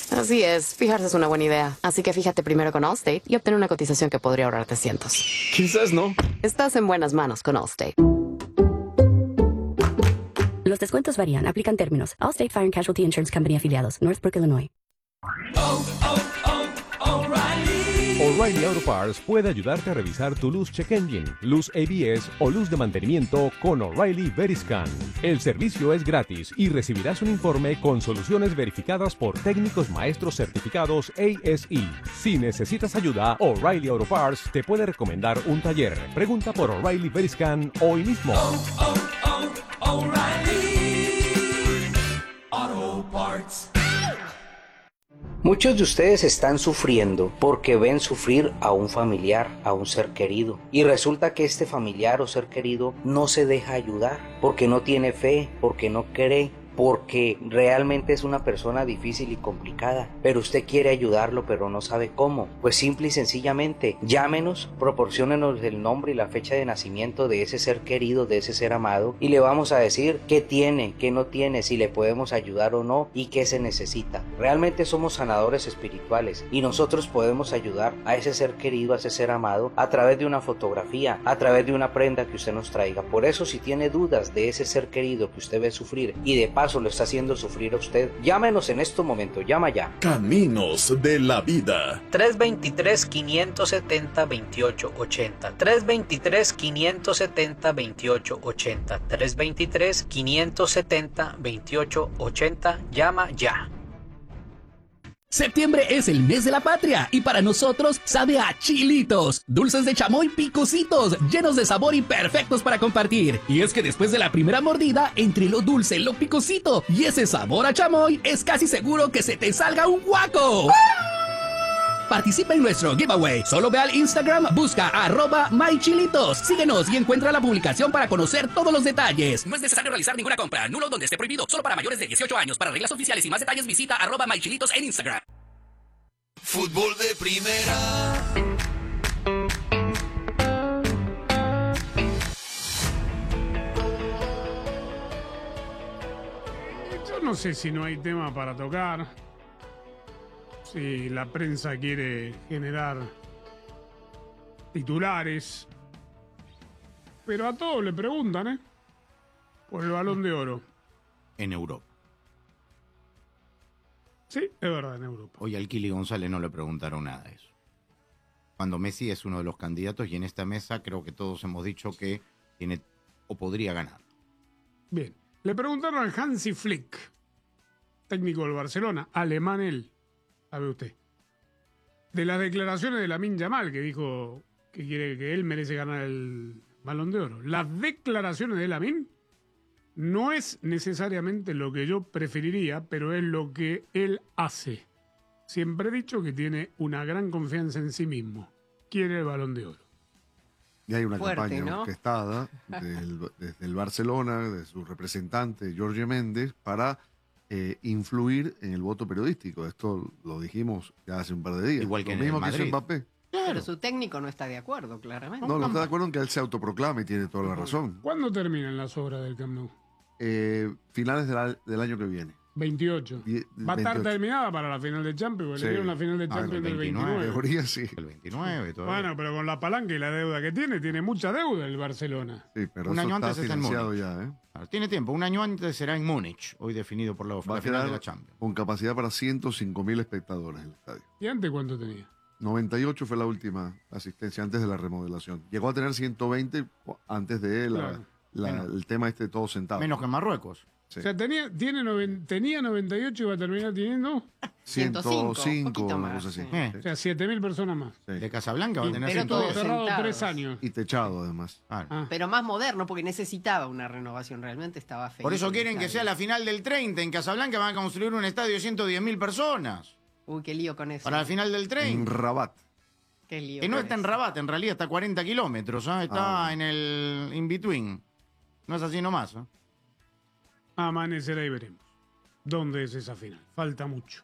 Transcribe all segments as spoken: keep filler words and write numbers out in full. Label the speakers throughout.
Speaker 1: Así es, fijarse es una buena idea. Así que fíjate primero con Allstate y obtener una cotización que podría ahorrarte cientos.
Speaker 2: Quizás no.
Speaker 1: Estás en buenas manos con Allstate.
Speaker 3: Los descuentos varían. Aplican términos. Allstate Fire and Casualty Insurance Company afiliados. Northbrook, Illinois.
Speaker 4: Oh, oh, oh, O'Reilly.
Speaker 5: O'Reilly Auto Parts puede ayudarte a revisar tu luz check engine, luz A B S o luz de mantenimiento con O'Reilly Veriscan. El servicio es gratis y recibirás un informe con soluciones verificadas por técnicos maestros certificados A S E. Si necesitas ayuda, O'Reilly Auto Parts te puede recomendar un taller. Pregunta por O'Reilly Veriscan hoy mismo.
Speaker 4: Oh, oh, oh, O'Reilly Auto Parts.
Speaker 6: Muchos de ustedes están sufriendo porque ven sufrir a un familiar, a un ser querido. Y resulta que este familiar o ser querido no se deja ayudar porque no tiene fe, porque no cree, porque realmente es una persona difícil y complicada, pero usted quiere ayudarlo pero no sabe cómo. Pues simple y sencillamente llámenos, proporciónenos el nombre y la fecha de nacimiento de ese ser querido, de ese ser amado, y le vamos a decir qué tiene, qué no tiene, si le podemos ayudar o no y qué se necesita. Realmente somos sanadores espirituales y nosotros podemos ayudar a ese ser querido, a ese ser amado, a través de una fotografía, a través de una prenda que usted nos traiga. Por eso, si tiene dudas de ese ser querido que usted ve sufrir y de paso lo está haciendo sufrir a usted, llámenos en este momento, llama ya.
Speaker 7: Caminos de la Vida.
Speaker 6: tres dos tres, cinco siete cero, dos ocho ocho cero. tres dos tres, cinco siete cero, dos ocho ocho cero. tres dos tres, cinco siete cero, dos ocho ocho cero. Llama ya.
Speaker 8: Septiembre es el mes de la patria y para nosotros sabe a chilitos, dulces de chamoy picositos, llenos de sabor y perfectos para compartir. Y es que después de la primera mordida, entre lo dulce, lo picosito y ese sabor a chamoy, es casi seguro que se te salga un guaco. Participa en nuestro giveaway. Solo ve al Instagram, busca arroba mychilitos. Síguenos y encuentra la publicación para conocer todos los detalles. No es necesario realizar ninguna compra, nulo donde esté prohibido, solo para mayores de dieciocho años. Para reglas oficiales y más detalles visita arroba mychilitos en Instagram.
Speaker 4: Fútbol de primera.
Speaker 9: Yo no sé si no hay tema para tocar. Si la prensa quiere generar titulares. Pero a todos le preguntan, ¿eh? Por el Balón de Oro.
Speaker 10: En Europa.
Speaker 9: Sí, es verdad, en Europa.
Speaker 10: Hoy al Kili González no le preguntaron nada de eso. Cuando Messi es uno de los candidatos y en esta mesa creo que todos hemos dicho que tiene o podría ganar.
Speaker 9: Bien. Le preguntaron al Hansi Flick, técnico del Barcelona, alemán él. ¿Sabe usted? De las declaraciones de Lamine Yamal, que dijo que quiere que él merece ganar el Balón de Oro. Las declaraciones de Lamine no es necesariamente lo que yo preferiría, pero es lo que él hace. Siempre he dicho que tiene una gran confianza en sí mismo. Quiere el Balón de Oro.
Speaker 11: Y hay una
Speaker 12: Fuerte,
Speaker 11: campaña
Speaker 12: ¿no?
Speaker 11: orquestada del, desde el Barcelona, de su representante Jorge Méndez, para eh, influir en el voto periodístico. Esto lo dijimos ya hace un par de días.
Speaker 10: Igual que
Speaker 11: lo
Speaker 10: en
Speaker 11: mismo
Speaker 10: el
Speaker 11: que hizo
Speaker 10: Madrid.
Speaker 11: Mbappé.
Speaker 12: Pero su técnico no está de acuerdo, claramente.
Speaker 11: No, no está de acuerdo en que él se autoproclame y tiene toda la razón.
Speaker 9: ¿Cuándo terminan las obras del Camp Nou?
Speaker 11: Eh, finales del, a- del año que viene.
Speaker 9: veintiocho.
Speaker 11: Die-
Speaker 9: Va a estar
Speaker 11: veintiocho.
Speaker 9: terminada para la final de Champions, porque
Speaker 11: Sí.
Speaker 9: le dieron la final de
Speaker 10: Ah,
Speaker 9: Champions
Speaker 10: el
Speaker 9: del
Speaker 10: veintinueve.
Speaker 11: En
Speaker 9: veintinueve.
Speaker 11: teoría sí.
Speaker 10: El veintinueve todavía.
Speaker 9: Bueno, pero con la palanca y la deuda que tiene, tiene mucha deuda el Barcelona.
Speaker 11: Sí, pero
Speaker 10: Un
Speaker 11: eso
Speaker 10: año
Speaker 11: está
Speaker 10: antes está en
Speaker 11: financiado
Speaker 10: Múnich.
Speaker 11: ya, ¿eh?
Speaker 10: Claro, tiene tiempo. Un año antes será en Múnich, hoy definido por la,
Speaker 11: Va
Speaker 10: la
Speaker 11: a
Speaker 10: final de
Speaker 11: quedar
Speaker 10: la Champions.
Speaker 11: con capacidad para ciento cinco mil espectadores el estadio.
Speaker 9: ¿Y antes cuánto tenía?
Speaker 11: noventa y ocho fue la última asistencia antes de la remodelación. Llegó a tener ciento veinte antes de la,
Speaker 9: Claro.
Speaker 11: la-
Speaker 10: Menos.
Speaker 11: el tema este todo sentado.
Speaker 10: Menos que en Marruecos.
Speaker 11: Sí.
Speaker 9: O sea, tenía, tiene noven- tenía noventa y ocho y va a terminar teniendo,
Speaker 12: ciento cinco,
Speaker 11: ciento cinco,
Speaker 12: un poquito
Speaker 11: una
Speaker 12: más,
Speaker 11: cosa así.
Speaker 12: sí.
Speaker 10: Eh.
Speaker 9: o sea, siete mil personas más.
Speaker 11: Sí.
Speaker 10: De Casablanca va a
Speaker 12: Y-
Speaker 10: tener
Speaker 12: pero
Speaker 9: Estuvo
Speaker 12: todos
Speaker 10: ciento
Speaker 9: cerrado
Speaker 12: sentados.
Speaker 9: tres años.
Speaker 11: Y techado además.
Speaker 10: Claro.
Speaker 9: Ah.
Speaker 12: Pero más moderno, porque necesitaba una renovación. Realmente estaba feliz.
Speaker 10: Por eso
Speaker 12: el
Speaker 10: quieren que
Speaker 12: estadio.
Speaker 10: sea la final del treinta. En Casablanca van a construir un estadio de ciento diez mil personas.
Speaker 12: Uy, qué lío con eso.
Speaker 10: Para la final del
Speaker 11: En
Speaker 10: treinta.
Speaker 11: Rabat.
Speaker 12: Qué lío
Speaker 10: Que no
Speaker 12: con
Speaker 10: está en
Speaker 12: eso.
Speaker 10: Rabat, en realidad está a cuarenta kilómetros. ¿ah? Está
Speaker 11: Ah.
Speaker 10: en el in-between. No es así nomás. ¿ah?
Speaker 9: Amanecerá y veremos. ¿Dónde es esa final? Falta mucho.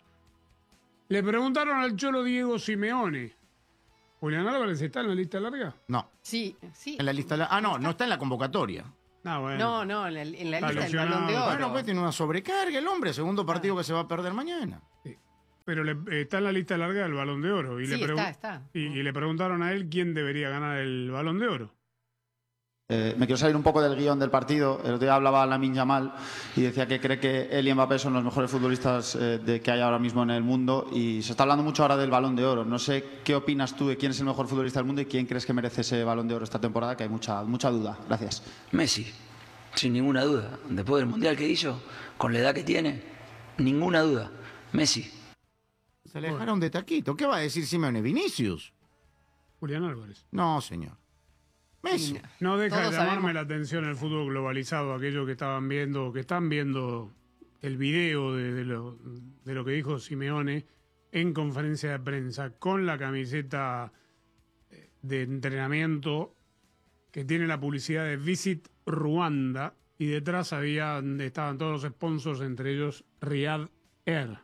Speaker 9: Le preguntaron al Cholo Diego Simeone. ¿Julián Álvarez está en la lista larga?
Speaker 10: No.
Speaker 12: Sí, sí.
Speaker 10: En la lista. la- Ah, no, no está en la convocatoria.
Speaker 9: Ah, bueno.
Speaker 12: No, no, en la, en la
Speaker 9: Está
Speaker 12: lista del Balón de
Speaker 9: lesionado.
Speaker 12: Oro.
Speaker 10: Bueno, pues tiene una sobrecarga el hombre. Segundo partido que se va a perder mañana.
Speaker 9: Pero le, está en la lista larga del Balón de Oro. Y
Speaker 12: Sí,
Speaker 9: le
Speaker 12: está, está.
Speaker 9: Y, y le preguntaron a él quién debería ganar el Balón de Oro.
Speaker 2: Eh, me quiero salir un poco del guión del partido. El otro día hablaba Lamine Yamal y decía que cree que él y Mbappé son los mejores futbolistas eh, de, que hay ahora mismo en el mundo, y se está hablando mucho ahora del Balón de Oro. No sé qué opinas tú de quién es el mejor futbolista del mundo y quién crees que merece ese Balón de Oro esta temporada, que hay mucha, mucha duda. Gracias.
Speaker 13: Messi, sin ninguna duda. Después del Mundial que hizo, con la edad que tiene, ninguna duda. Messi.
Speaker 10: Se le dejaron de taquito. ¿Qué va a decir Simeone? ¿Vinicius?
Speaker 9: Julián Álvarez.
Speaker 10: No, señor. Messi.
Speaker 9: No deja de
Speaker 12: Todos
Speaker 9: llamarme
Speaker 12: sabemos.
Speaker 9: la atención el fútbol globalizado, aquellos que estaban viendo, que están viendo el video de, de lo, de lo que dijo Simeone en conferencia de prensa con la camiseta de entrenamiento que tiene la publicidad de Visit Ruanda, y detrás había, estaban todos los sponsors, entre ellos Riyadh Air.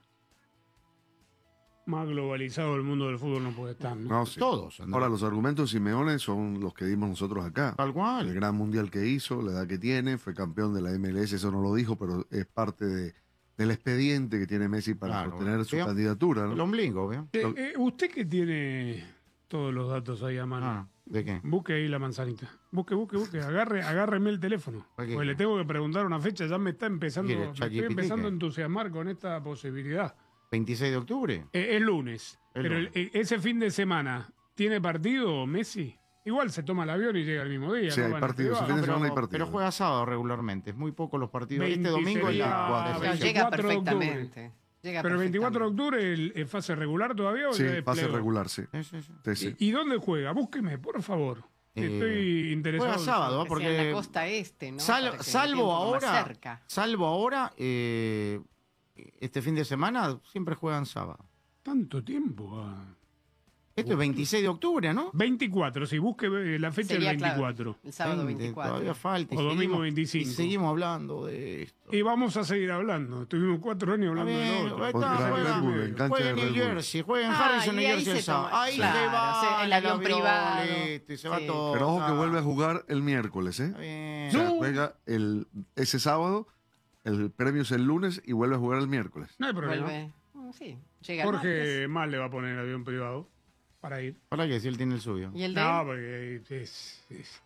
Speaker 9: Más globalizado el mundo del fútbol no puede estar, ¿no?
Speaker 11: No, sí.
Speaker 10: Todos, Andrés.
Speaker 11: Ahora, los argumentos de Simeone son los que dimos nosotros acá.
Speaker 10: Tal cual.
Speaker 11: El gran mundial que hizo, la edad que tiene, fue campeón de la M L S, eso no lo dijo, pero es parte de, del expediente que tiene Messi para
Speaker 10: Claro,
Speaker 11: sostener su
Speaker 10: veo.
Speaker 11: candidatura, ¿no?
Speaker 10: El ombligo, ¿veo?
Speaker 9: Eh, eh, usted que tiene todos los datos ahí a mano,
Speaker 10: Ah, ¿de qué?
Speaker 9: busque ahí la manzanita. Busque, busque, busque. Agarre, agárreme el teléfono.
Speaker 10: ¿Para qué?
Speaker 9: Porque le tengo que preguntar una fecha. Ya me está empezando,
Speaker 10: ¿Quiere
Speaker 9: me estoy
Speaker 10: ChatGPT,
Speaker 9: empezando a
Speaker 10: qué?
Speaker 9: entusiasmar con esta posibilidad.
Speaker 10: ¿veintiséis de octubre?
Speaker 9: Eh, el lunes.
Speaker 10: El
Speaker 9: Pero
Speaker 10: lunes.
Speaker 9: el- eh, ese fin de semana, ¿tiene partido Messi? Igual se toma el avión y llega el mismo día.
Speaker 11: Sí,
Speaker 9: ¿no?
Speaker 11: hay
Speaker 9: Va en
Speaker 11: partidos,
Speaker 9: privado.
Speaker 11: ese fin de
Speaker 10: pero,
Speaker 11: semana hay partido.
Speaker 10: pero juega sábado regularmente. Es muy poco los partidos. Este
Speaker 9: veintiséis
Speaker 10: domingo es la
Speaker 9: ah,
Speaker 12: No,
Speaker 10: cuadra-
Speaker 12: llega
Speaker 9: veinticuatro de octubre.
Speaker 12: perfectamente. Llega
Speaker 9: Pero el veinticuatro de
Speaker 12: perfectamente.
Speaker 9: octubre, ¿el- ¿es fase regular todavía o
Speaker 11: Sí,
Speaker 9: ya es
Speaker 11: fase
Speaker 9: playoff?
Speaker 11: regular, sí.
Speaker 10: Sí, sí, sí.
Speaker 11: Sí, sí.
Speaker 9: ¿Y dónde juega? Búsqueme, por favor.
Speaker 10: Eh,
Speaker 9: Estoy interesado.
Speaker 10: Juega
Speaker 9: en
Speaker 10: sábado,
Speaker 9: saber.
Speaker 10: ¿eh?
Speaker 12: Que
Speaker 10: porque
Speaker 12: sea en la costa este, ¿no?
Speaker 10: sal-
Speaker 12: Para que
Speaker 10: salvo
Speaker 12: quede un poco más
Speaker 10: ahora,
Speaker 12: cerca.
Speaker 10: salvo ahora, eh, este fin de semana siempre juegan sábado.
Speaker 9: Tanto tiempo. ah.
Speaker 10: Esto es veintiséis de octubre, ¿no?
Speaker 9: veinticuatro, sí, busque eh, la fecha
Speaker 12: Sería
Speaker 9: del
Speaker 12: claro,
Speaker 9: veinticuatro.
Speaker 12: el sábado
Speaker 10: veinte,
Speaker 12: veinticuatro.
Speaker 10: Todavía falta. y
Speaker 9: O domingo
Speaker 10: seguimos-
Speaker 9: veinticinco.
Speaker 10: Y seguimos hablando de esto.
Speaker 9: Y vamos a seguir hablando. Estuvimos cuatro años
Speaker 10: Está
Speaker 9: hablando
Speaker 10: bien,
Speaker 9: de lo otro.
Speaker 10: ahí
Speaker 11: Porque
Speaker 10: está,
Speaker 11: Red
Speaker 10: juega-
Speaker 11: Bull, en cancha
Speaker 10: juega
Speaker 11: de
Speaker 10: en New
Speaker 11: Red Bull.
Speaker 10: Jersey, juega en
Speaker 12: Ah,
Speaker 10: Harrison,
Speaker 12: y
Speaker 10: New
Speaker 12: ahí
Speaker 10: Jersey.
Speaker 12: se
Speaker 10: el sábado.
Speaker 12: toma-
Speaker 10: Ahí
Speaker 12: claro,
Speaker 10: se va
Speaker 12: se- el avión privado.
Speaker 10: listo, y se va
Speaker 12: Sí.
Speaker 10: todo.
Speaker 11: Pero ojo que
Speaker 10: está.
Speaker 11: vuelve a jugar el miércoles, ¿eh?
Speaker 10: Está bien.
Speaker 11: O sea, juega el, ese sábado, el premio es el lunes y vuelve a jugar el miércoles.
Speaker 9: No hay problema.
Speaker 12: Vuelve. Mm, Sí, llega el
Speaker 9: Jorge
Speaker 12: martes.
Speaker 9: más le va a poner el avión privado para ir.
Speaker 10: ¿Para qué? Si él tiene el suyo.
Speaker 12: ¿Y el de
Speaker 9: No,
Speaker 12: él?
Speaker 9: porque es... es-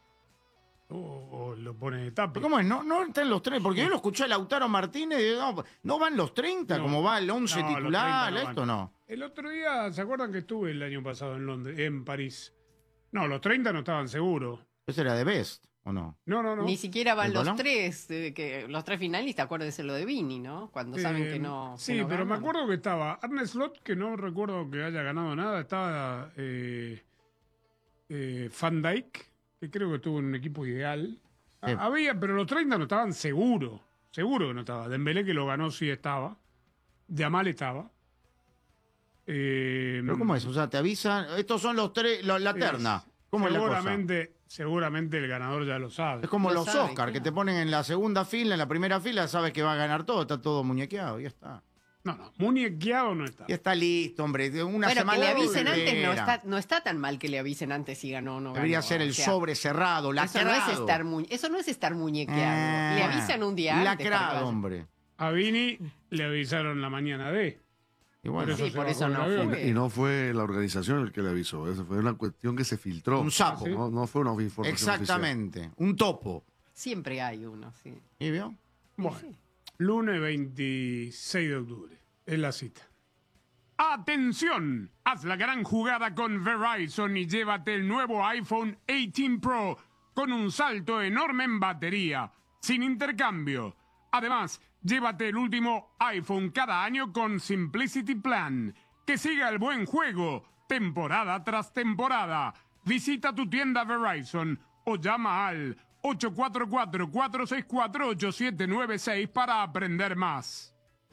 Speaker 9: o, o lo pone de tapa.
Speaker 10: ¿Pero cómo es? No, no están los tres, porque yo lo escuché a Lautaro Martínez y no, no van los treinta,
Speaker 9: No.
Speaker 10: como va el once
Speaker 9: No, los
Speaker 10: titular,
Speaker 9: treinta no
Speaker 10: esto
Speaker 9: van.
Speaker 10: no.
Speaker 9: El otro día, ¿se acuerdan que estuve el año pasado en Londres, en París? No, los treinta no estaban seguros.
Speaker 10: Ese era de Best, ¿o no?
Speaker 9: No, no, no.
Speaker 12: Ni siquiera van
Speaker 10: ¿El
Speaker 12: los
Speaker 10: balón?
Speaker 12: tres, eh, que los tres finalistas, acuérdese lo de Vini, ¿no? Cuando saben
Speaker 9: Eh,
Speaker 12: que no.
Speaker 9: Sí,
Speaker 12: que no
Speaker 9: pero me
Speaker 12: ganan.
Speaker 9: acuerdo que estaba Arne Slot, que no recuerdo que haya ganado nada. Estaba eh, eh, Van Dijk, que creo que estuvo en un equipo ideal. Ah,
Speaker 10: Sí.
Speaker 9: Había, pero los treinta no estaban seguros. Seguro que no estaba. Dembélé, que lo ganó, sí estaba. Yamal estaba. Eh,
Speaker 10: ¿Pero cómo es? O sea, te avisan, estos son los tres, lo- la terna. ¿Cómo es la cosa?
Speaker 9: seguramente, seguramente el ganador ya lo sabe.
Speaker 10: Es como
Speaker 12: Lo
Speaker 10: los
Speaker 12: sabe,
Speaker 10: Oscar, que
Speaker 12: claro.
Speaker 10: te ponen en la segunda fila, en la primera fila, sabes que va a ganar todo, está todo muñequeado, ya está.
Speaker 9: No, no, muñequeado no está.
Speaker 10: Ya está listo, hombre. de Una
Speaker 12: Bueno, que
Speaker 10: semana
Speaker 12: le avisen antes no
Speaker 10: entera.
Speaker 12: está, no está tan mal que le avisen antes si ganó o no ganó.
Speaker 10: Debería ser el
Speaker 12: o sea,
Speaker 10: sobre cerrado,
Speaker 12: Eso no,
Speaker 10: lacrado.
Speaker 12: es estar mu- eso no es estar muñequeado.
Speaker 10: Ah,
Speaker 12: le avisan un día antes. para que
Speaker 10: Lacrado,
Speaker 12: vaya.
Speaker 10: hombre.
Speaker 9: A Vini le avisaron la mañana de.
Speaker 10: Y bueno,
Speaker 12: Sí,
Speaker 9: se
Speaker 12: por
Speaker 9: bajó
Speaker 12: eso
Speaker 9: del
Speaker 12: no
Speaker 9: avión.
Speaker 12: fue.
Speaker 11: Y no fue la organización el que le avisó, eso fue una cuestión que se filtró.
Speaker 10: Un sapo.
Speaker 9: ¿Ah, sí?
Speaker 11: No, no fue una información
Speaker 10: exactamente. Un topo.
Speaker 12: Siempre hay uno, sí.
Speaker 10: ¿Y vio?
Speaker 9: Bueno, lunes veintiséis de octubre. Es la cita. ¡Atención! Haz la gran jugada con Verizon y llévate el nuevo iPhone dieciocho Pro con un salto enorme en batería, sin intercambio. Además, llévate el último iPhone cada año con Simplicity Plan. Que siga el buen juego, temporada tras temporada. Visita tu tienda Verizon o llama al ocho cuatro cuatro, cuatro seis cuatro, ocho siete nueve seis para aprender más.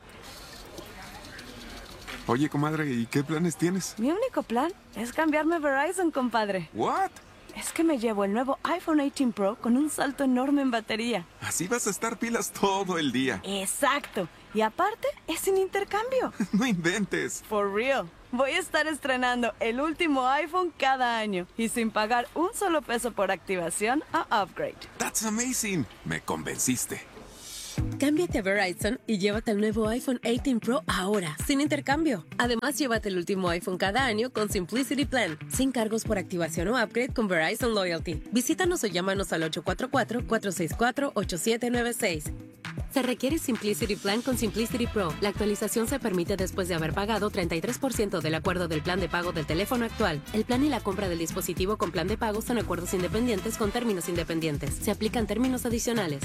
Speaker 14: Oye, comadre, ¿y qué planes tienes?
Speaker 15: Mi único plan es cambiarme a Verizon, compadre.
Speaker 14: ¿What?
Speaker 15: Es que me llevo el nuevo iPhone dieciocho Pro con un salto enorme en batería.
Speaker 14: Así vas a estar pilas todo el día.
Speaker 15: Exacto. Y aparte, es sin intercambio.
Speaker 14: No inventes.
Speaker 15: For real. Voy a estar estrenando el último iPhone cada año y sin pagar un solo peso por activación o upgrade.
Speaker 14: That's amazing. Me convenciste.
Speaker 16: Cámbiate a Verizon y llévate el nuevo iPhone dieciocho Pro ahora, sin intercambio. Además, llévate el último iPhone cada año con Simplicity Plan, sin cargos por activación o upgrade con Verizon Loyalty. Visítanos o llámanos al ocho cuatro cuatro, cuatro seis cuatro, ocho siete nueve seis. Se requiere Simplicity Plan con Simplicity Pro. La actualización se permite después de haber pagado treinta y tres por ciento del acuerdo del plan de pago del teléfono actual. El plan y la compra del dispositivo con plan de pago son acuerdos independientes con términos independientes. Se aplican términos adicionales.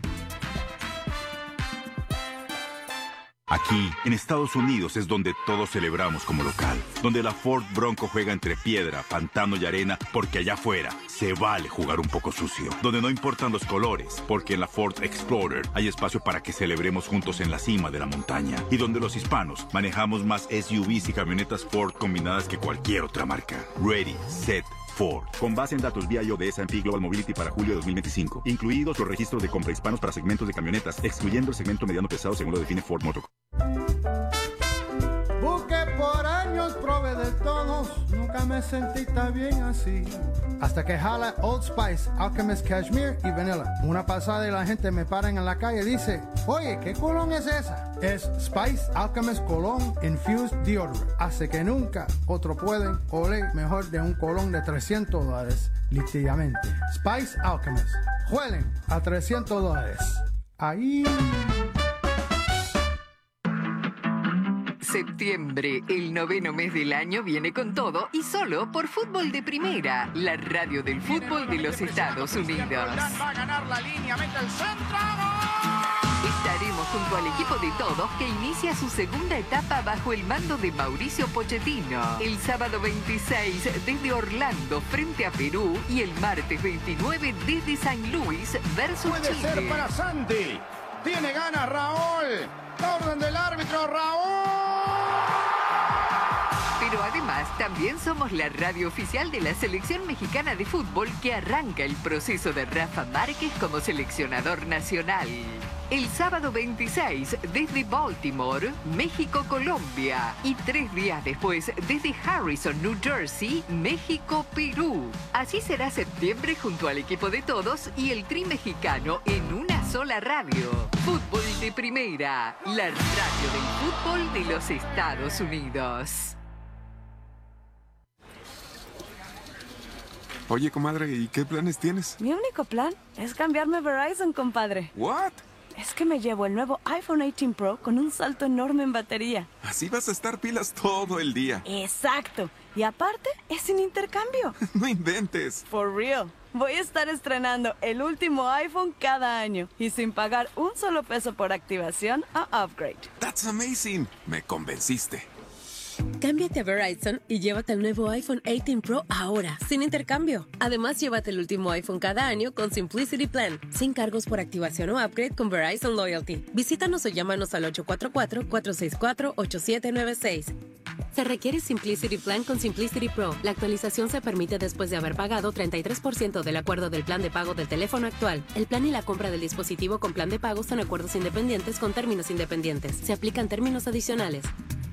Speaker 17: Aquí, en Estados Unidos, es donde todos celebramos como local. Donde la Ford Bronco juega entre piedra, pantano y arena, porque allá afuera se vale jugar un poco sucio. Donde no importan los colores, porque en la Ford Explorer hay espacio para que celebremos juntos en la cima de la montaña. Y donde los hispanos manejamos más S U Vs y camionetas Ford combinadas que cualquier otra marca. Ready, set, Ford. Con base en datos vía I O de S and P Global Mobility para julio de dos mil veinticinco. Incluidos los registros de compra hispanos para segmentos de camionetas, excluyendo el segmento mediano pesado según lo define Ford Motor.
Speaker 18: Busqué por años, probé de todos, nunca me sentí tan bien así. Hasta que jala Old Spice, Alchemist Cashmere y Vanilla. Una pasada y la gente me paran en la calle y dice, oye, ¿qué colón es esa? Es Spice Alchemist Cologne Infused Deodorant. Hace que nunca otro pueden oler mejor de un colón de trescientos dólares, literalmente. Spice Alchemist. Huelen a trescientos dólares. Ahí...
Speaker 19: Septiembre, el noveno mes del año, viene con todo y solo por Fútbol de Primera, la radio del fútbol de los Estados Unidos.
Speaker 4: Va a ganar la línea, mete el centro.
Speaker 19: Estaremos junto al equipo de todos que inicia su segunda etapa bajo el mando de Mauricio Pochettino. El sábado veintiséis desde Orlando frente a Perú y el martes veintinueve desde San Luis versus
Speaker 4: Puede
Speaker 19: Chile.
Speaker 4: ser para Santi. Tiene ganas Raúl. Orden del árbitro, Raúl.
Speaker 19: Pero además también somos la radio oficial de la selección mexicana de fútbol que arranca el proceso de Rafa Márquez como seleccionador nacional. El sábado veintiséis desde Baltimore, México-Colombia. Y tres días después desde Harrison, New Jersey, México-Perú. Así será septiembre junto al equipo de todos y el tri mexicano en una sola radio. Fútbol de Primera, la radio del fútbol de los Estados Unidos.
Speaker 14: Oye, comadre, ¿y qué planes tienes?
Speaker 15: Mi único plan es cambiarme a Verizon, compadre.
Speaker 14: ¿What?
Speaker 15: Es que me llevo el nuevo iPhone dieciocho Pro con un salto enorme en batería.
Speaker 14: Así vas a estar pilas todo el día.
Speaker 15: Exacto. Y aparte, es sin intercambio.
Speaker 14: No inventes.
Speaker 15: For real. Voy a estar estrenando el último iPhone cada año y sin pagar un solo peso por activación o upgrade.
Speaker 14: That's amazing. Me convenciste.
Speaker 16: Cámbiate a Verizon y llévate el nuevo iPhone dieciocho Pro ahora, sin intercambio. Además, llévate el último iPhone cada año con Simplicity Plan, sin cargos por activación o upgrade con Verizon Loyalty. Visítanos o llámanos al ocho cuatro cuatro, cuatro seis cuatro, ocho siete nueve seis. Se requiere Simplicity Plan con Simplicity Pro. La actualización se permite después de haber pagado treinta y tres por ciento del acuerdo del plan de pago del teléfono actual. El plan y la compra del dispositivo con plan de pago son acuerdos independientes con términos independientes. Se aplican términos adicionales.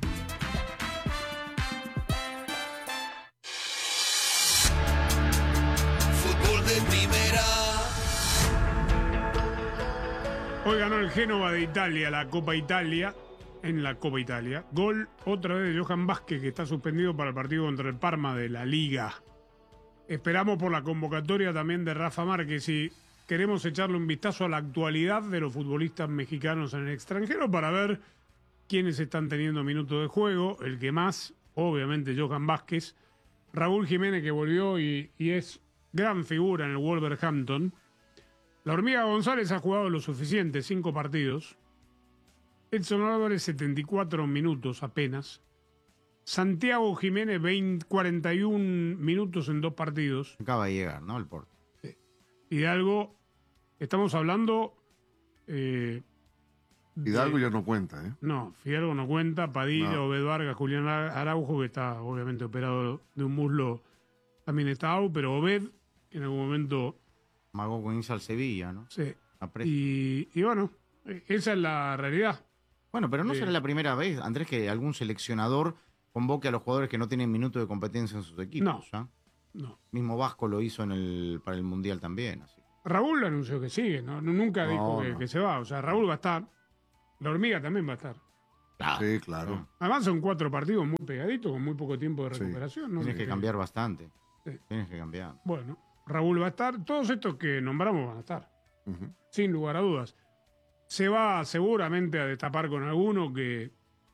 Speaker 9: Hoy ganó el Génova de Italia, la Copa Italia, en la Copa Italia. Gol otra vez de Johan Vázquez, que está suspendido para el partido contra el Parma de la Liga. Esperamos por la convocatoria también de Rafa Márquez y queremos echarle un vistazo a la actualidad de los futbolistas mexicanos en el extranjero para ver quiénes están teniendo minutos de juego. El que más, obviamente, Johan Vázquez. Raúl Jiménez, que volvió y, y es gran figura en el Wolverhampton. La Hormiga González ha jugado lo suficiente, cinco partidos. Edson Álvarez, setenta y cuatro minutos apenas. Santiago Jiménez, veinte, cuarenta y un minutos en dos partidos.
Speaker 10: Acaba de llegar, ¿no? El Porto.
Speaker 9: Sí. Hidalgo, estamos hablando... Eh,
Speaker 11: Hidalgo
Speaker 9: de,
Speaker 11: ya no cuenta, ¿eh?
Speaker 9: No, Fidalgo no cuenta. Padilla,
Speaker 11: no.
Speaker 9: Obed Vargas, Julián Araujo, que está obviamente operado de un muslo, también está out, pero Obed, en algún momento...
Speaker 10: Mago comienza al Sevilla, ¿no?
Speaker 9: Sí. Y, y bueno, esa es la realidad.
Speaker 10: Bueno, pero no
Speaker 9: eh,
Speaker 10: será la primera vez, Andrés, que algún seleccionador convoque a los jugadores que no tienen minutos de competencia en sus equipos.
Speaker 9: No,
Speaker 10: ¿eh?
Speaker 9: no.
Speaker 10: Mismo Vasco lo hizo en el, para el Mundial también. Así.
Speaker 9: Raúl anunció que sigue, ¿no? Nunca
Speaker 11: No,
Speaker 9: dijo que,
Speaker 11: no.
Speaker 9: que se va. O sea, Raúl va a estar. La hormiga también va a estar.
Speaker 11: Sí, claro.
Speaker 9: Además son cuatro partidos muy pegaditos, con muy poco tiempo de recuperación. ¿no?
Speaker 10: Tienes que
Speaker 9: Sí.
Speaker 10: cambiar bastante.
Speaker 9: Sí.
Speaker 10: Tienes que cambiar.
Speaker 9: Bueno, Raúl va a estar. Todos estos que nombramos van a estar.
Speaker 11: Ujú.
Speaker 9: Sin lugar a dudas. Se va seguramente a destapar con alguno que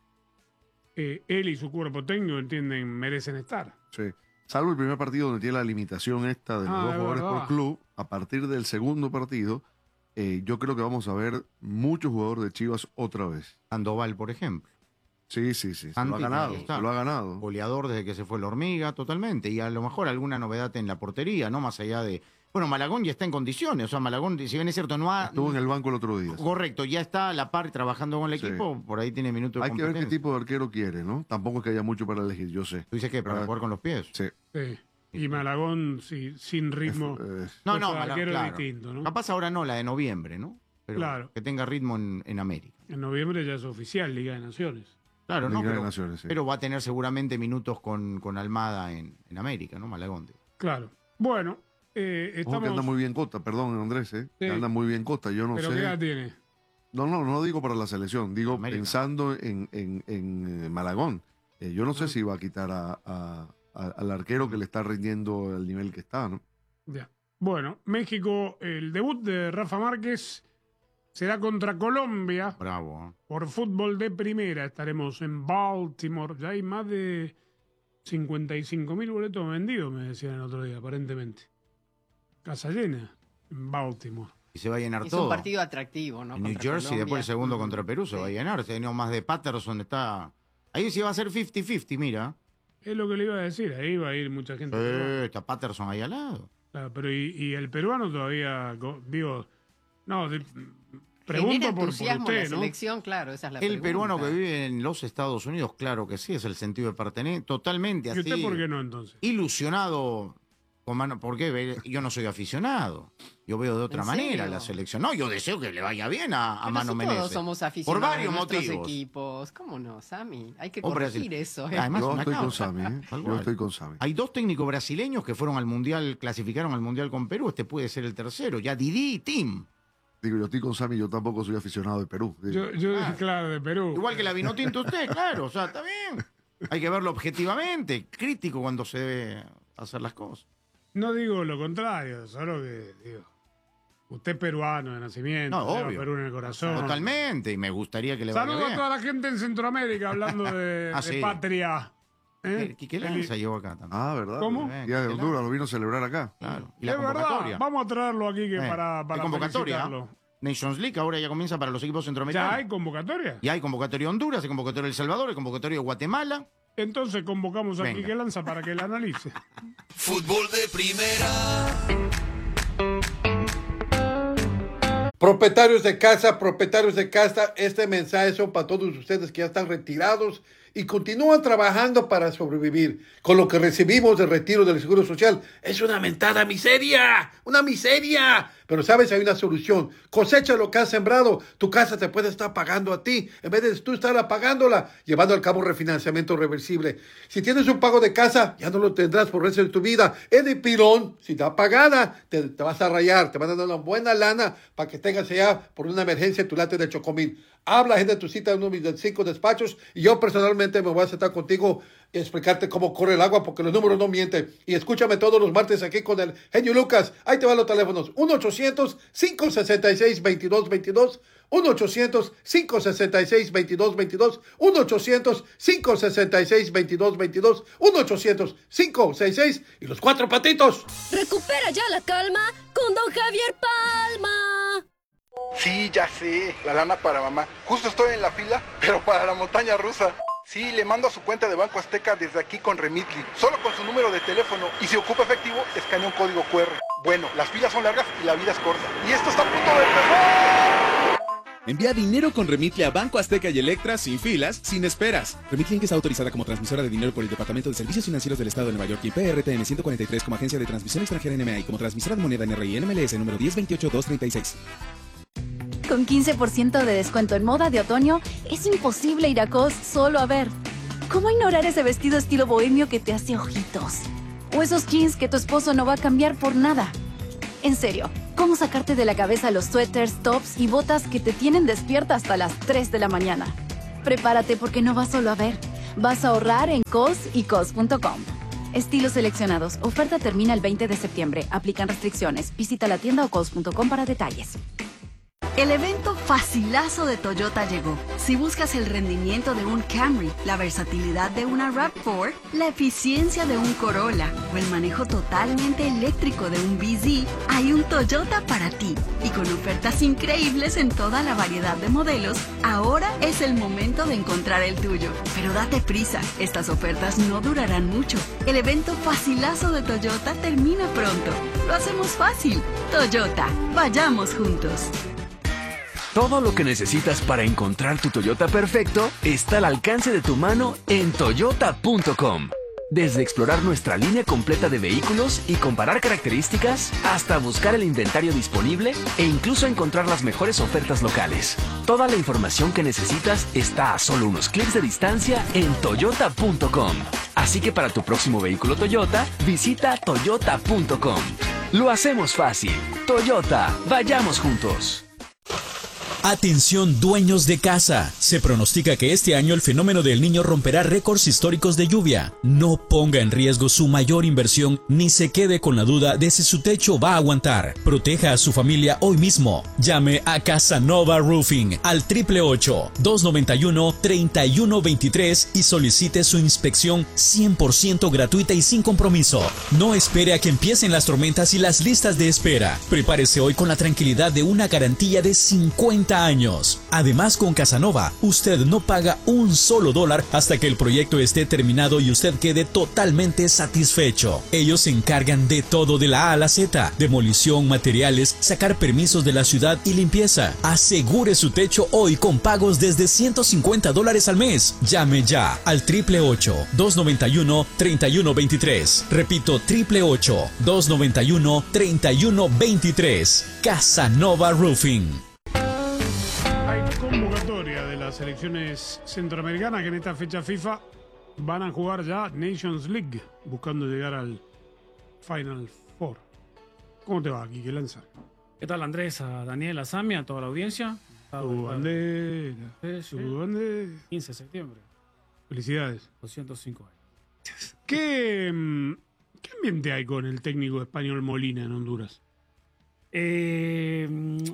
Speaker 9: eh, él y su cuerpo técnico entienden merecen estar.
Speaker 11: Sí. Salvo el primer partido donde tiene la limitación esta de los
Speaker 9: Ah,
Speaker 11: dos
Speaker 9: es
Speaker 11: jugadores
Speaker 9: verdad.
Speaker 11: por club, a partir del segundo partido, eh, yo creo que vamos a ver muchos jugadores de Chivas otra vez.
Speaker 10: Sandoval, por ejemplo.
Speaker 11: Sí, sí, sí. Se lo ha
Speaker 10: Santi,
Speaker 11: ganado.
Speaker 10: está.
Speaker 11: Se lo ha ganado.
Speaker 10: Goleador desde que se fue la hormiga, totalmente. Y a lo mejor alguna novedad en la portería, ¿no? Más allá de. Bueno, Malagón ya está en condiciones. O sea, Malagón, si bien es cierto, no ha.
Speaker 11: Estuvo en el banco el otro día.
Speaker 10: Correcto, ya está a la par trabajando con el
Speaker 11: Sí.
Speaker 10: equipo. Por ahí tiene minutos de
Speaker 11: Hay que ver qué
Speaker 10: competencia.
Speaker 11: tipo de arquero quiere, ¿no? Tampoco es que haya mucho para elegir, yo sé.
Speaker 10: ¿Tú dices qué? ¿Para
Speaker 11: Ah,
Speaker 10: jugar con los pies?
Speaker 11: Sí.
Speaker 9: Sí. Y Malagón sí, sin ritmo.
Speaker 11: Eh,
Speaker 10: No,
Speaker 9: Otro
Speaker 10: no, Malagón,
Speaker 9: arquero
Speaker 10: claro.
Speaker 9: distinto, ¿no?
Speaker 10: Capaz ahora no, la de noviembre, ¿no? Pero
Speaker 9: Claro.
Speaker 10: que tenga ritmo en, en América.
Speaker 9: En noviembre ya es oficial, Liga de Naciones.
Speaker 10: Claro, ¿no?
Speaker 11: Liga de
Speaker 10: Pero,
Speaker 11: Naciones, sí.
Speaker 10: pero va a tener seguramente minutos con, con Almada en, en América, ¿no? Malagón.
Speaker 9: Claro. Bueno, eh,
Speaker 11: Ojo
Speaker 9: estamos...
Speaker 11: que anda muy bien Costa, perdón, Andrés, ¿eh?
Speaker 9: Sí.
Speaker 11: Que anda muy bien Costa, yo no
Speaker 9: ¿Pero
Speaker 11: sé.
Speaker 9: qué edad tiene?
Speaker 11: No, no, no digo para la selección, digo
Speaker 10: América.
Speaker 11: pensando en, en, en, eh, Malagón. Eh, yo no sé si va a quitar a, a- a- al arquero que le está rindiendo el nivel que está, ¿no?
Speaker 9: Ya. Bueno, México, el debut de Rafa Márquez será contra Colombia
Speaker 10: Bravo. ¿eh?
Speaker 9: por fútbol de primera. Estaremos en Baltimore. Ya hay más de cincuenta y cinco mil boletos vendidos, me decían el otro día, aparentemente. Casa llena en Baltimore.
Speaker 10: Y se va a llenar
Speaker 12: Es
Speaker 10: todo.
Speaker 12: un partido atractivo, ¿no?
Speaker 10: En New
Speaker 12: Contra
Speaker 10: Jersey,
Speaker 12: Colombia.
Speaker 10: después el segundo contra Perú se
Speaker 12: Sí.
Speaker 10: va a llenar. Tenemos más de Patterson, está. Ahí sí va a ser cincuenta cincuenta, mira.
Speaker 9: Es lo que le iba a decir, ahí va a ir mucha gente.
Speaker 10: Eh, está Patterson ahí al lado.
Speaker 9: Claro, pero y, y el peruano todavía, go- digo, no, de-
Speaker 12: Genera
Speaker 9: pregunto por, por
Speaker 12: entusiasmo la
Speaker 9: usted, ¿no?
Speaker 12: selección, claro, esa es la
Speaker 10: El
Speaker 12: pregunta.
Speaker 10: peruano que vive en los Estados Unidos, claro que sí, es el sentido de pertenecer. Totalmente
Speaker 9: ¿Y
Speaker 10: así.
Speaker 9: usted por qué no entonces?
Speaker 10: Ilusionado. Con mano, ¿por qué? Ve- Yo no soy aficionado. Yo veo de otra
Speaker 12: ¿En
Speaker 10: manera
Speaker 12: serio?
Speaker 10: la selección. No, yo deseo que le vaya bien a, a
Speaker 12: Pero
Speaker 10: Mano
Speaker 12: si
Speaker 10: Menezes.
Speaker 12: todos somos
Speaker 10: Por
Speaker 12: aficionados
Speaker 10: varios
Speaker 12: de nuestros
Speaker 10: motivos.
Speaker 12: equipos. ¿Cómo no, Sammy? Hay que
Speaker 10: Hombre,
Speaker 12: corregir
Speaker 10: así-
Speaker 12: eso. ¿eh?
Speaker 10: Además,
Speaker 11: Yo
Speaker 10: una
Speaker 11: estoy con
Speaker 10: causa.
Speaker 11: Sammy, ¿eh?
Speaker 10: Tal
Speaker 11: Yo
Speaker 10: cual.
Speaker 11: estoy con Sammy.
Speaker 10: Hay dos técnicos brasileños que fueron al Mundial, clasificaron al Mundial con Perú. Este puede ser el tercero. Ya Didi y Tim.
Speaker 11: Digo, yo estoy con Sammy, yo tampoco soy aficionado de Perú. Digo.
Speaker 9: Yo, yo claro, de Perú.
Speaker 10: Igual que la vino tinto usted, claro. O sea, está bien. Hay que verlo objetivamente, crítico cuando se debe hacer las cosas.
Speaker 9: No digo lo contrario, solo que digo, usted es peruano de nacimiento,
Speaker 10: No,
Speaker 9: lleva
Speaker 10: obvio.
Speaker 9: Perú en el corazón.
Speaker 10: Totalmente. Y me gustaría que le vaya
Speaker 9: Saludos a
Speaker 10: bien.
Speaker 9: toda la gente en Centroamérica hablando de,
Speaker 10: Ah,
Speaker 9: de
Speaker 10: sí.
Speaker 9: patria. ¿Eh?
Speaker 10: ¿Qué, qué lanza llevó acá también?
Speaker 11: Ah, ¿verdad?
Speaker 9: ¿Cómo?
Speaker 10: Eh,
Speaker 11: Día de
Speaker 10: ¿qué
Speaker 11: Honduras, lo vino a celebrar acá.
Speaker 10: Claro. Y la
Speaker 9: Es verdad,
Speaker 10: convocatoria.
Speaker 9: vamos a traerlo aquí que
Speaker 10: Eh,
Speaker 9: para,
Speaker 10: hay
Speaker 9: para
Speaker 10: convocatoria.
Speaker 9: felicitarlo.
Speaker 10: Nations League ahora ya comienza para los equipos centroamericanos.
Speaker 9: ¿Ya hay convocatoria?
Speaker 10: Y hay convocatoria de Honduras, hay convocatoria de El Salvador, hay convocatoria de Guatemala.
Speaker 9: Entonces convocamos a
Speaker 10: Venga.
Speaker 9: Quique Lanza para que la analice.
Speaker 20: Fútbol de primera.
Speaker 21: Propietarios de casa, propietarios de casa, este mensaje son para todos ustedes que ya están retirados y continúan trabajando para sobrevivir. Con lo que recibimos de retiro del Seguro Social es una mentada miseria, una miseria. Pero sabes, hay una solución. Cosecha lo que has sembrado. Tu casa te puede estar pagando a ti en vez de tú estar pagándola, llevando al cabo un refinanciamiento reversible. Si tienes un pago de casa, ya no lo tendrás por el resto de tu vida. Es de pilón. Si está pagada, te, te vas a rayar. Te van a dar una buena lana para que tengas allá por una emergencia tu late de Chocomil. Habla, gente, tu cita en uno de mis cinco despachos y yo personalmente me voy a sentar contigo y explicarte cómo corre el agua porque los números no mienten. Y escúchame todos los martes aquí con el genio Lucas. Ahí te van los teléfonos. uno ochocientos, cinco sesenta y seis, veintidós veintidós. uno ochocientos, cinco sesenta y seis, veintidós veintidós. uno ochocientos, cinco sesenta y seis, veintidós veintidós. uno ochocientos, cinco sesenta y seis y los cuatro patitos.
Speaker 22: Recupera ya la calma con don Javier Palma.
Speaker 23: Sí, ya sé, la lana para mamá. Justo estoy en la fila, pero para la montaña rusa. Sí, le mando a su cuenta de Banco Azteca desde aquí con Remitly, solo con su número de teléfono. Y si ocupa efectivo, escanea un código cu erre. Bueno, las filas son largas y la vida es corta. Y esto está a punto de empezar.
Speaker 24: Envía dinero con Remitly a Banco Azteca y Electra sin filas, sin esperas. Remitly Inc. está autorizada como transmisora de dinero por el Departamento de Servicios Financieros del Estado de Nueva York y P R T N ciento cuarenta y tres como agencia de transmisión extranjera N M A y como transmisora de moneda N R I N M L S número diez veintiocho dos treinta y seis.
Speaker 25: Con quince por ciento de descuento en moda de otoño, es imposible ir a Cos solo a ver. ¿Cómo ignorar ese vestido estilo bohemio que te hace ojitos? O esos jeans que tu esposo no va a cambiar por nada. En serio, Cómo sacarte de la cabeza los suéteres, tops y botas que te tienen despierta hasta las tres de la mañana. Prepárate porque no vas solo a ver, vas a ahorrar en C O S y C O S punto com. Estilos seleccionados. Oferta termina el veinte de septiembre. Aplican restricciones. Visita la tienda o C O S punto com para detalles.
Speaker 1: El evento facilazo de Toyota llegó. Si buscas el rendimiento de un Camry, la versatilidad de una RAV cuatro, la eficiencia de un Corolla o el manejo totalmente eléctrico de un B Z, hay un Toyota para ti. Y con ofertas increíbles en toda la variedad de modelos, ahora es el momento de encontrar el tuyo. Pero date prisa, estas ofertas no durarán mucho. El evento facilazo de Toyota termina pronto. Lo hacemos fácil. Toyota, vayamos juntos.
Speaker 3: Todo lo que necesitas para encontrar tu Toyota perfecto está al alcance de tu mano en toyota punto com. Desde explorar nuestra línea completa de vehículos y comparar características, hasta buscar el inventario disponible e incluso encontrar las mejores ofertas locales. Toda la información que necesitas está a solo unos clics de distancia en toyota punto com. Así que para tu próximo vehículo Toyota, visita toyota punto com. Lo hacemos fácil. Toyota, vayamos juntos.
Speaker 5: Atención dueños de casa, se pronostica que este año el fenómeno del Niño romperá récords históricos de lluvia. No ponga en riesgo su mayor inversión ni se quede con la duda de si su techo va a aguantar. Proteja a su familia hoy mismo. Llame a Casanova Roofing al triple ocho, dos noventa y uno, treinta y uno veintitrés y solicite su inspección cien por ciento gratuita y sin compromiso. No espere a que empiecen las tormentas y las listas de espera. Prepárese hoy con la tranquilidad de una garantía de cincuenta años. Además, con Casanova, usted no paga un solo dólar hasta que el proyecto esté terminado y usted quede totalmente satisfecho. Ellos se encargan de todo de la A a la Z: demolición, materiales, sacar permisos de la ciudad y limpieza. Asegure su techo hoy con pagos desde ciento cincuenta dólares al mes. Llame ya al triple ocho, dos noventa y uno, treinta y uno veintitrés. Repito, triple ocho, dos noventa y uno, treinta y uno veintitrés. Casanova Roofing.
Speaker 9: Convocatoria de las selecciones centroamericanas que en esta fecha FIFA van a jugar ya Nations League, buscando llegar al Final Four. ¿Cómo te va, Quique Lanza?
Speaker 6: ¿Qué tal, Andrés? A Daniel, a Sami, a toda la audiencia.
Speaker 9: Tu bandera,
Speaker 6: Sí, sí.
Speaker 9: tu bandera.
Speaker 6: quince de septiembre.
Speaker 9: Felicidades.
Speaker 6: doscientos cinco años.
Speaker 9: ¿Qué, mm, ¿Qué ambiente hay con el técnico español Molina en Honduras?
Speaker 6: Eh,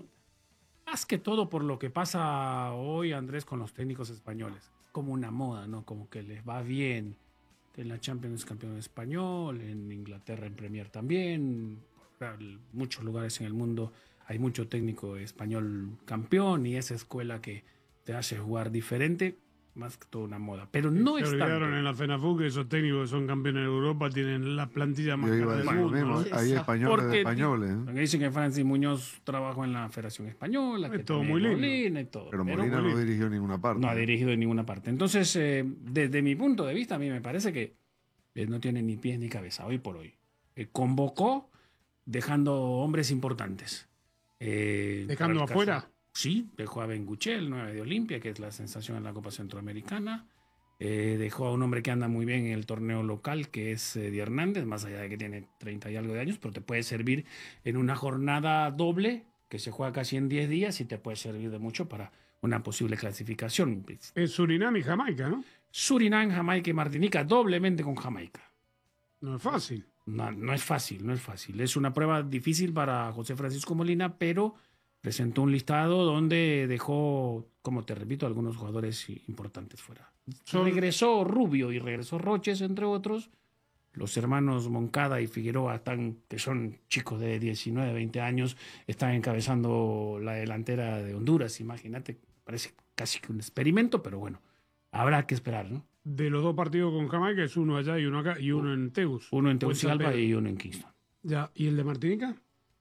Speaker 6: más que todo por lo que pasa hoy, Andrés, con los técnicos españoles. Es como una moda, ¿no? Como que les va bien. En la Champions es campeón español, en Inglaterra en Premier también. En muchos lugares en el mundo hay mucho técnico español campeón y esa escuela que te hace jugar diferente. Más que todo una moda. Pero no
Speaker 9: Se
Speaker 6: es
Speaker 9: olvidaron
Speaker 6: tanto.
Speaker 9: en la FENAFUT que esos técnicos que son campeones de Europa tienen la plantilla más
Speaker 11: Yo iba
Speaker 9: cara
Speaker 11: a
Speaker 9: del
Speaker 11: decir lo
Speaker 9: mundo.
Speaker 11: mismo,
Speaker 9: ¿no?
Speaker 11: hay españoles de
Speaker 6: Porque
Speaker 11: españoles. ¿eh?
Speaker 6: Porque dicen que Francis Muñoz trabajó en la Federación Española,
Speaker 9: Es
Speaker 6: que
Speaker 9: todo
Speaker 6: también
Speaker 9: muy lindo.
Speaker 6: Molina y todo.
Speaker 11: Pero Molina no dirigió ninguna parte.
Speaker 6: No ha dirigido en ninguna parte. Entonces, eh, desde mi punto de vista, a mí me parece que eh, no tiene ni pies ni cabeza hoy por hoy. Eh, convocó dejando hombres importantes. Eh,
Speaker 9: ¿Dejando
Speaker 6: para el
Speaker 9: afuera?
Speaker 6: caso- Sí, dejó a Benguchel, nueve de Olimpia, que es la sensación en la Copa Centroamericana. Eh, dejó a un hombre que anda muy bien en el torneo local, que es eh, Di Hernández, más allá de que tiene treinta y algo de años, pero te puede servir en una jornada doble, que se juega casi en diez días, y te puede servir de mucho para una posible clasificación.
Speaker 9: Es Surinam y Jamaica, ¿no?
Speaker 6: Surinam, Jamaica y Martinica, doblemente con Jamaica.
Speaker 9: No es fácil.
Speaker 6: No, no es fácil, no es fácil. Es una prueba difícil para José Francisco Molina, pero presentó un listado donde dejó, como te repito, algunos jugadores importantes fuera.
Speaker 9: Son-
Speaker 6: Regresó Rubio y regresó Roches, entre otros. Los hermanos Moncada y Figueroa, están, que son chicos de diecinueve, veinte años, están encabezando la delantera de Honduras. Imagínate, parece casi que un experimento, pero bueno, habrá que esperar, ¿no?
Speaker 9: De los dos partidos con Jamaica es uno allá y uno acá y uno en Tegus.
Speaker 6: Uno en
Speaker 9: O San
Speaker 6: Tegucigalpa
Speaker 9: Pedro.
Speaker 6: y uno en Kingston.
Speaker 9: Ya, ¿y el de Martinica?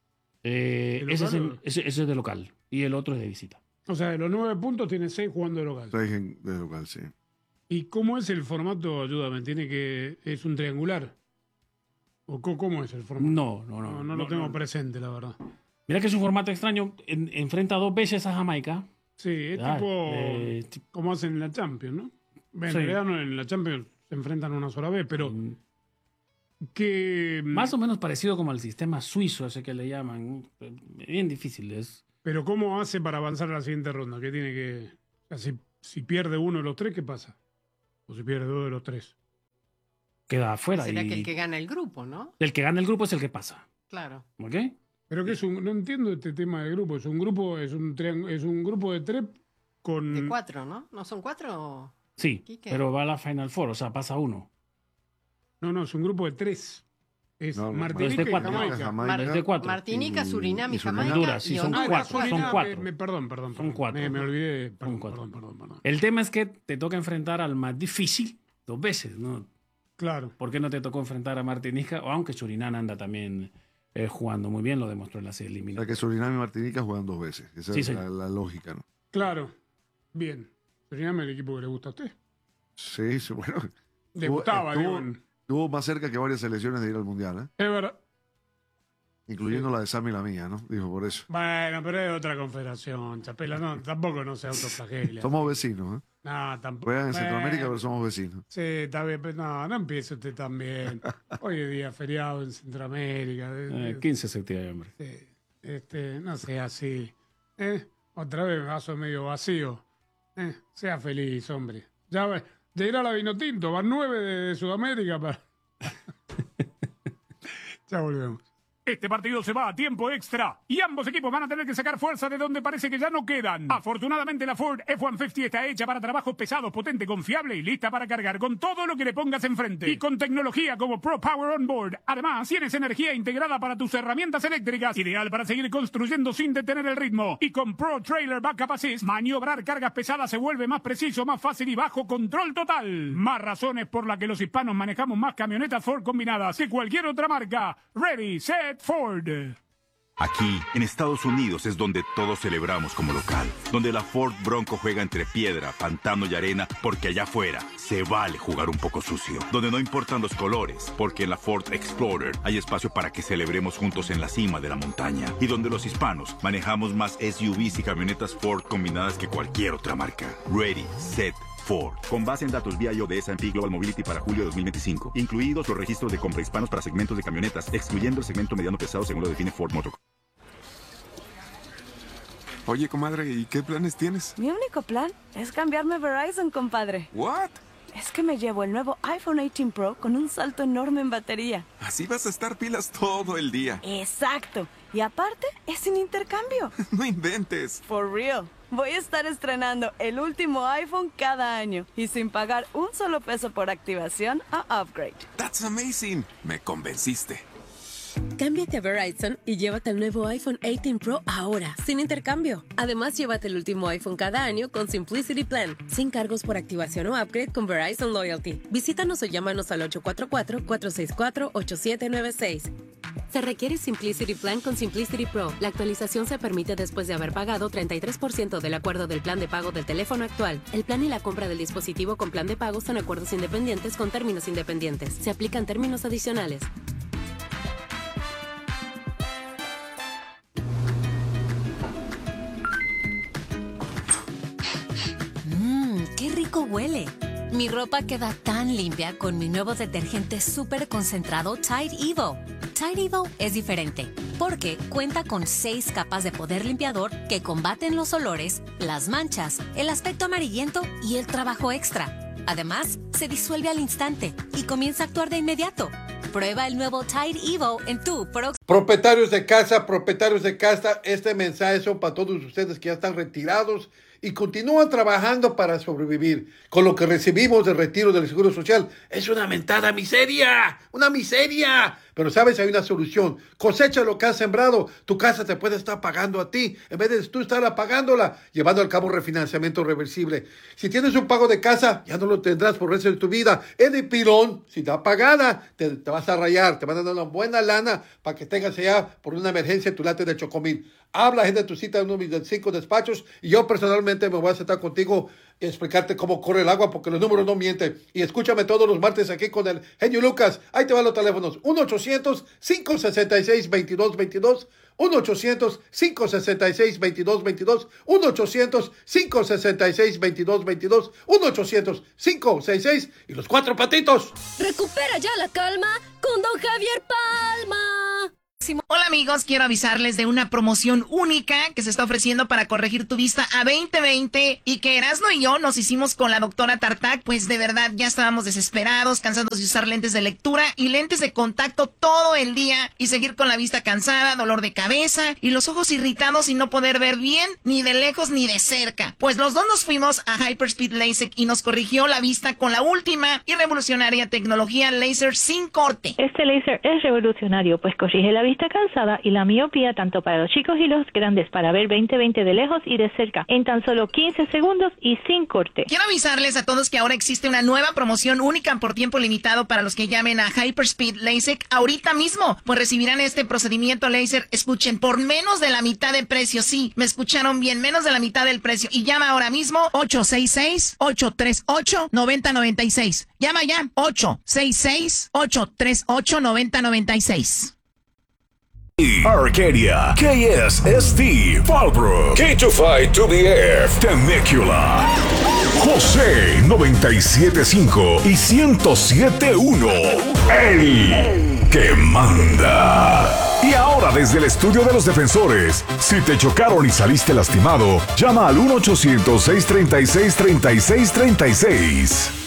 Speaker 6: Eh,
Speaker 9: ¿De
Speaker 6: ese, es
Speaker 9: local
Speaker 6: en- ese- ese es de local y el otro es de visita.
Speaker 9: O sea, de los nueve puntos tiene seis jugando de local.
Speaker 11: Seis en- de local, sí.
Speaker 9: ¿Y cómo es el formato? Ayúdame, tiene que es un triangular. ¿O co- cómo es el formato?
Speaker 6: No, no, no.
Speaker 9: No, no lo
Speaker 6: no,
Speaker 9: tengo
Speaker 6: no.
Speaker 9: presente, la verdad.
Speaker 6: Mira que es un formato extraño. En- enfrenta dos veces a Jamaica.
Speaker 9: Sí, es
Speaker 6: Ah,
Speaker 9: tipo
Speaker 6: eh,
Speaker 9: como hacen en la Champions, ¿no? En
Speaker 6: Sí.
Speaker 9: realidad no, en la Champions se enfrentan una sola vez, pero Que,
Speaker 6: Más o menos parecido como al sistema suizo, ese que le llaman. Bien difícil es.
Speaker 9: Pero ¿cómo hace para avanzar a la siguiente ronda? ¿Qué tiene que...? O sea, si, si pierde uno de los tres, ¿qué pasa? O si pierde dos de los tres.
Speaker 6: Queda afuera.
Speaker 12: Será
Speaker 6: y
Speaker 12: que el que gana el grupo, ¿no?
Speaker 6: el que gana el grupo es el que pasa.
Speaker 12: Claro.
Speaker 6: ¿Ok?
Speaker 9: Pero que es un... No entiendo este tema de grupo. Es un grupo, es un, triang- es un grupo de tres con...
Speaker 12: De cuatro, ¿no? ¿No son cuatro?
Speaker 6: Sí,
Speaker 12: Quique.
Speaker 6: pero va a la Final Four, o sea, pasa uno.
Speaker 9: No, no, es un grupo de tres. Es
Speaker 11: No, no,
Speaker 9: Martinica
Speaker 6: es de
Speaker 9: y
Speaker 6: cuatro.
Speaker 9: Jamaica.
Speaker 11: Jamaica.
Speaker 6: Es de cuatro.
Speaker 12: Martinica,
Speaker 11: Y-
Speaker 12: Surinam y
Speaker 11: y Surinam.
Speaker 12: Jamaica.
Speaker 6: Honduras, sí,
Speaker 12: y
Speaker 6: son
Speaker 12: Honduras.
Speaker 6: cuatro.
Speaker 9: Surinam,
Speaker 6: son cuatro.
Speaker 9: me- me- perdón, perdón.
Speaker 6: Son
Speaker 9: perdón.
Speaker 6: cuatro.
Speaker 9: Me, me olvidé. Perdón,
Speaker 6: Son cuatro.
Speaker 9: perdón, perdón, perdón.
Speaker 6: El tema es que te toca enfrentar al más difícil dos veces, ¿no?
Speaker 9: Claro.
Speaker 6: ¿Por qué no te tocó enfrentar a Martinica? O aunque Surinam anda también eh, jugando muy bien, lo demostró en la serie
Speaker 11: O sea
Speaker 6: eliminatoria.
Speaker 11: que Surinam y Martinica juegan dos veces. Esa
Speaker 6: Sí,
Speaker 11: es la,
Speaker 6: señor.
Speaker 11: la lógica, ¿no?
Speaker 9: Claro. Bien. Surinam es el equipo que le gusta a usted.
Speaker 11: Sí, sí, bueno.
Speaker 9: Le
Speaker 11: Estuvo-
Speaker 9: gustaba,
Speaker 11: estuvo,
Speaker 9: digo.
Speaker 11: estuvo más cerca que varias selecciones de ir al Mundial, ¿eh?
Speaker 9: Es verdad.
Speaker 11: Incluyendo la de Sam y la mía, ¿no? Dijo por eso.
Speaker 9: Bueno, pero es otra confederación, Chapela. No, tampoco no se autoflagela.
Speaker 11: Somos vecinos, ¿eh?
Speaker 9: No, tampoco.
Speaker 11: Juegan en
Speaker 9: Bueno,
Speaker 11: Centroamérica, pero somos vecinos.
Speaker 9: Sí, está bien, pero no, no empiece usted también. Hoy es día feriado en Centroamérica.
Speaker 6: Eh, quince de septiembre.
Speaker 9: Sí, este, no sea así. ¿Eh? Otra vez vaso medio vacío. ¿Eh? Sea feliz, hombre. Ya, va- ya irá la vino tinto, van nueve de, de Sudamérica para. Ya volvemos. Este partido se va a tiempo extra y ambos equipos van a tener que sacar fuerza de donde parece que ya no quedan. Afortunadamente la Ford F ciento cincuenta está hecha para trabajos pesados, potente, confiable y lista para cargar con todo lo que le pongas enfrente. Y con tecnología como Pro Power On Board. Además, tienes energía integrada para tus herramientas eléctricas, ideal para seguir construyendo sin detener el ritmo. Y con Pro Trailer Backup Assist, maniobrar cargas pesadas se vuelve más preciso, más fácil y bajo control total. Más razones por las que los hispanos manejamos más camionetas Ford combinadas que cualquier otra marca. Ready, set, Ford.
Speaker 2: Aquí, en Estados Unidos, es donde todos celebramos como local. Donde la Ford Bronco juega entre piedra, pantano y arena, porque allá afuera se vale jugar un poco sucio. Donde no importan los colores, porque en la Ford Explorer hay espacio para que celebremos juntos en la cima de la montaña. Y donde los hispanos manejamos más S U Vs y camionetas Ford combinadas que cualquier otra marca. Ready, set, Ford. Con base en datos vía I O de S and P Global Mobility para julio de dos mil veinticinco. Incluidos los registros de compra hispanos para segmentos de camionetas, excluyendo el segmento mediano pesado según lo define Ford Motor.
Speaker 14: Oye, comadre, ¿y qué planes tienes?
Speaker 15: Mi único plan es cambiarme a Verizon, compadre.
Speaker 14: ¿What?
Speaker 15: Es que me llevo el nuevo iPhone dieciocho Pro con un salto enorme en batería.
Speaker 14: Así vas a estar pilas todo el día.
Speaker 15: Exacto. Y aparte, es sin intercambio.
Speaker 14: No inventes.
Speaker 15: For real. Voy a estar estrenando el último iPhone cada año y sin pagar un solo peso por activación o upgrade.
Speaker 14: That's amazing. Me convenciste.
Speaker 16: Cámbiate a Verizon y llévate el nuevo iPhone dieciocho Pro ahora, sin intercambio. Además, llévate el último iPhone cada año con Simplicity Plan, sin cargos por activación o upgrade con Verizon Loyalty. Visítanos o llámanos al ocho cuatro cuatro, cuatro seis cuatro, ocho siete nueve seis. Se requiere Simplicity Plan con Simplicity Pro. La actualización se permite después de haber pagado treinta y tres por ciento del acuerdo del plan de pago del teléfono actual. El plan y la compra del dispositivo con plan de pago son acuerdos independientes con términos independientes. Se aplican términos adicionales.
Speaker 7: Mmm, qué rico huele. Mi ropa queda tan limpia con mi nuevo detergente súper concentrado Tide Evo. Tide Evo es diferente porque cuenta con seis capas de poder limpiador que combaten los olores, las manchas, el aspecto amarillento y el trabajo extra. Además, se disuelve al instante y comienza a actuar de inmediato. Prueba el nuevo Tide Evo en tu próximo.
Speaker 21: Propietarios de casa, propietarios de casa, este mensaje son para todos ustedes que ya están retirados y continúan trabajando para sobrevivir. Con lo que recibimos del retiro del Seguro Social es una mentada miseria, una miseria. Pero sabes, hay una solución. Cosecha lo que has sembrado. Tu casa te puede estar pagando a ti en vez de tú estar pagándola, llevando al cabo refinanciamiento reversible. Si tienes un pago de casa, ya no lo tendrás por el resto de tu vida. Es de pilón. Si está pagada, te, te vas a rayar. Te van a dar una buena lana para que tengas allá por una emergencia tu late de chocomil. Habla, gente, tu cita en uno de mis cinco despachos y yo personalmente Finalmente me voy a sentar contigo y explicarte cómo corre el agua, porque los números no mienten. Y escúchame todos los martes aquí con el genio Lucas. Ahí te van los teléfonos. uno ochocientos, cinco sesenta y seis, veintidós veintidós. uno ochocientos, cinco sesenta y seis, veintidós veintidós. uno ochocientos, cinco sesenta y seis, veintidós veintidós. uno ochocientos, cinco sesenta y seis y los cuatro patitos.
Speaker 22: Recupera ya la calma con don Javier Palma.
Speaker 4: Hola amigos, quiero avisarles de una promoción única que se está ofreciendo para corregir tu vista a veinte veinte y que Erasmo y yo nos hicimos con la doctora Tartac, pues de verdad ya estábamos desesperados, cansados de usar lentes de lectura y lentes de contacto todo el día y seguir con la vista cansada, dolor de cabeza y los ojos irritados y no poder ver bien ni de lejos ni de cerca. Pues los dos nos fuimos a Hyperspeed LASIK y nos corrigió la vista con la última y revolucionaria tecnología láser sin corte.
Speaker 8: Este láser es revolucionario, pues corrige la vista cansada y la miopía tanto para los chicos y los grandes para ver veinte veinte de lejos y de cerca en tan solo quince segundos y sin corte.
Speaker 4: Quiero avisarles a todos que ahora existe una nueva promoción única por tiempo limitado para los que llamen a Hyperspeed LASIK ahorita mismo, pues recibirán este procedimiento láser, escuchen, por menos de la mitad de precio. Sí, me escucharon bien, menos de la mitad del precio. Y llama ahora mismo ocho seis seis, ocho tres ocho, nueve cero nueve seis. Llama ya ocho seis seis, ocho tres ocho, nueve cero nueve seis.
Speaker 13: Arcadia, K S S T, Fallbrook, K veinticinco B F, Temecula, José noventa y siete punto cinco y ciento siete punto uno, el que manda. Y ahora desde el estudio de los defensores, si te chocaron y saliste lastimado, llama al uno ochocientos, seiscientos treinta y seis, treinta y seis treinta y seis.